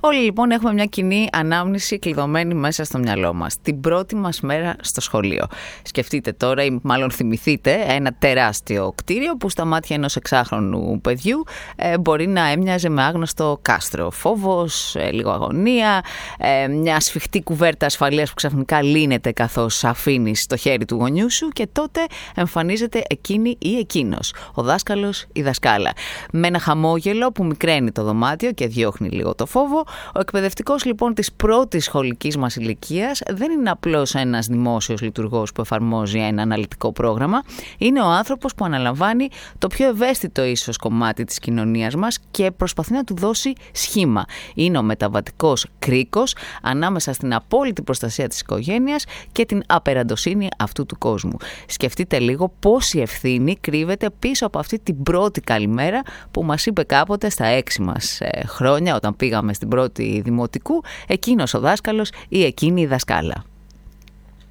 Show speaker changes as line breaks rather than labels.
Όλοι λοιπόν έχουμε μια κοινή ανάμνηση κλειδωμένη μέσα στο μυαλό μας. Την πρώτη μας μέρα στο σχολείο. Σκεφτείτε τώρα, ή μάλλον θυμηθείτε, ένα τεράστιο κτίριο που στα μάτια ενός 6χρονου παιδιού μπορεί να έμοιαζε με άγνωστο κάστρο. Φόβος, λίγο αγωνία, μια σφιχτή κουβέρτα ασφαλείας που ξαφνικά λύνεται καθώς αφήνεις το χέρι του γονιού σου και τότε εμφανίζεται εκείνη ή εκείνος, ο δάσκαλος ή δασκάλα. Με ένα χαμόγελο που μικραίνει το δωμάτιο και διώχνει λίγο το φόβο. Ο εκπαιδευτικός λοιπόν της πρώτης σχολικής μας ηλικίας δεν είναι απλώς ένας δημόσιος λειτουργός που εφαρμόζει ένα αναλυτικό πρόγραμμα. Είναι ο άνθρωπος που αναλαμβάνει το πιο ευαίσθητο ίσως κομμάτι της κοινωνίας μας και προσπαθεί να του δώσει σχήμα. Είναι ο μεταβατικός κρίκος ανάμεσα στην απόλυτη προστασία της οικογένειας και την απεραντοσύνη αυτού του κόσμου. Σκεφτείτε λίγο πόση ευθύνη κρύβεται πίσω από αυτή την πρώτη καλημέρα που μας είπε κάποτε στα 6 μας χρόνια όταν πήγαμε στην πρώτη δημοτικού εκείνος ο δάσκαλος ή εκείνη η δασκάλα.